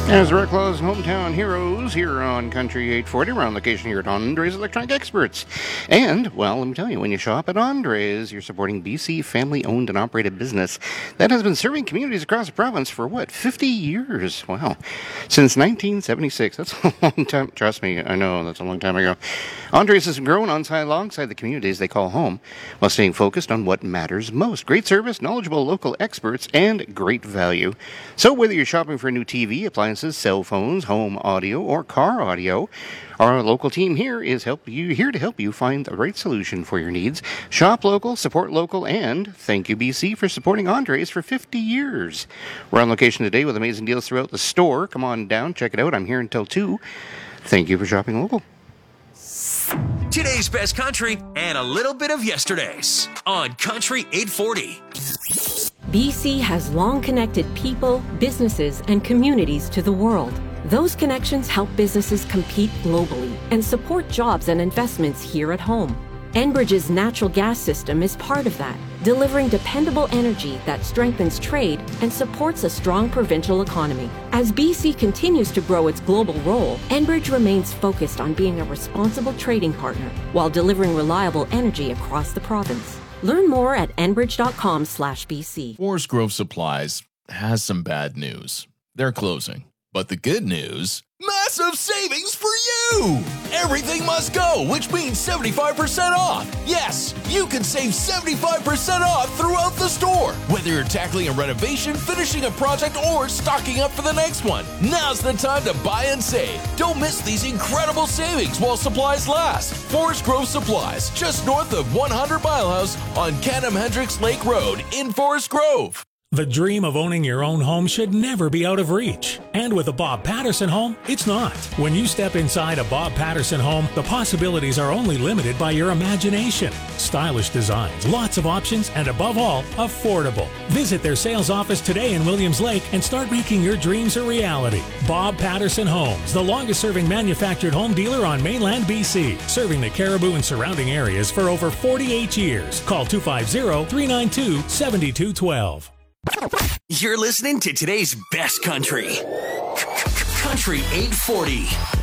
As Rick Law's Hometown Heroes here on Country 840, we're on location here at Andres Electronic Experts. And, well, let me tell you, when you shop at Andres, you're supporting BC family-owned and operated business that has been serving communities across the province for, 50 years? Wow. Since 1976. That's a long time. Trust me, I know, that's a long time ago. Andres has grown alongside the communities they call home while staying focused on what matters most. Great service, knowledgeable local experts, and great value. So whether you're shopping for a new TV, appliances, cell phones, home audio, or car audio, our local team here is here to help you find the right solution for your needs. Shop local, support local, and thank you, BC, for supporting Andres for 50 years. We're on location today with amazing deals throughout the store. Come on down, check it out. I'm here until 2. Thank you for shopping local. Today's best country and a little bit of yesterday's on Country 840. BC has long connected people, businesses, and communities to the world. Those connections help businesses compete globally and support jobs and investments here at home. Enbridge's natural gas system is part of that, delivering dependable energy that strengthens trade and supports a strong provincial economy. As BC continues to grow its global role, Enbridge remains focused on being a responsible trading partner while delivering reliable energy across the province. Learn more at enbridge.com/BC. Forest Grove Supplies has some bad news. They're closing. But the good news, massive savings for you! Everything must go, which means 75% off. Yes, you can save 75% off throughout the store. Whether you're tackling a renovation, finishing a project, or stocking up for the next one, now's the time to buy and save. Don't miss these incredible savings while supplies last. Forest Grove Supplies, just north of 100 Mile House on Canham Hendricks Lake Road in Forest Grove. The dream of owning your own home should never be out of reach. And with a Bob Patterson home, it's not. When you step inside a Bob Patterson home, the possibilities are only limited by your imagination. Stylish designs, lots of options, and above all, affordable. Visit their sales office today in Williams Lake and start making your dreams a reality. Bob Patterson Homes, the longest-serving manufactured home dealer on mainland BC, serving the Caribou and surrounding areas for over 48 years. Call 250-392-7212. You're listening to today's best country. Country 840.